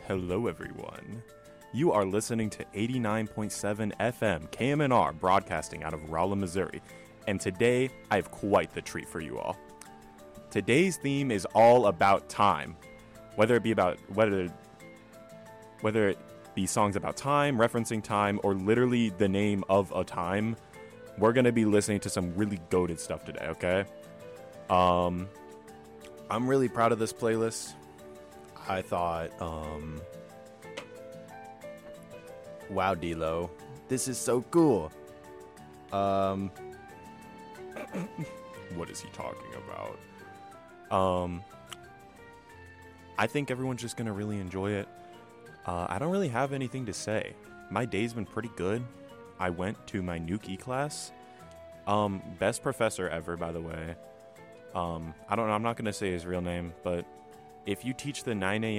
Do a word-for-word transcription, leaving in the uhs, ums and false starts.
Hello, everyone. You are listening to eighty-nine point seven F M K M N R, broadcasting out of Rolla, Missouri. And today, I have quite the treat for you all. Today's theme is all about time. Whether it be about whether whether it be songs about time, referencing time, or literally the name of a time, we're gonna be listening to some really goated stuff today. Okay. Um, I'm really proud of this playlist. I thought, um, wow, D-Lo, this is so cool. Um, what is he talking about? Um, I think everyone's just gonna really enjoy it. Uh, I don't really have anything to say. My day's been pretty good. I went to my Nuki class. Um, best professor ever, by the way. Um, I don't know. I'm not gonna say his real name, but if you teach the nine a.m.